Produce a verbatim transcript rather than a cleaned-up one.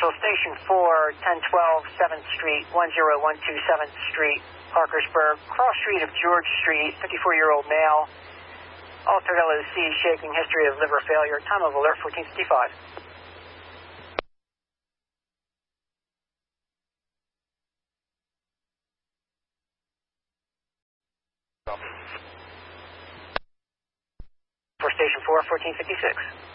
Central Station four, ten twelve seventh Street, one zero one two seventh Street, Parkersburg, cross street of George Street, fifty-four-year-old male, altered L O C, shaking, history of liver failure, time of alert fourteen fifty-five. For Station four, fourteen fifty-six.